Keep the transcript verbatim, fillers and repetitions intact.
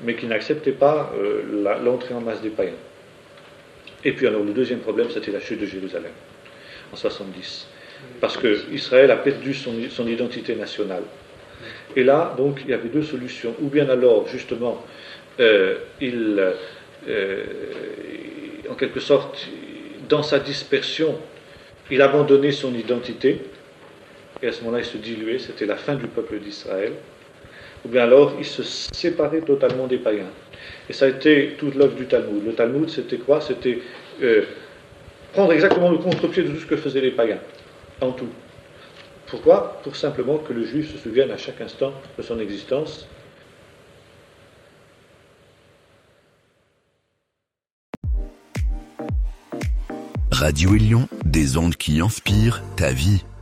mais qui n'acceptaient pas euh, la, l'entrée en masse des païens. Et puis alors le deuxième problème, c'était la chute de Jérusalem, en soixante-dix. Parce qu'Israël a perdu son, son identité nationale. Et là, donc, il y avait deux solutions. Ou bien alors, justement, euh, il, euh, en quelque sorte, dans sa dispersion, il abandonnait son identité, et à ce moment-là, il se diluait, c'était la fin du peuple d'Israël. Ou bien alors, il se séparait totalement des païens. Et ça a été toute l'œuvre du Talmud. Le Talmud, c'était quoi? C'était euh, prendre exactement le contre-pied de tout ce que faisaient les païens, en tout. Pourquoi? Pour simplement que le juif se souvienne à chaque instant de son existence. Radio Élion, des ondes qui inspirent ta vie.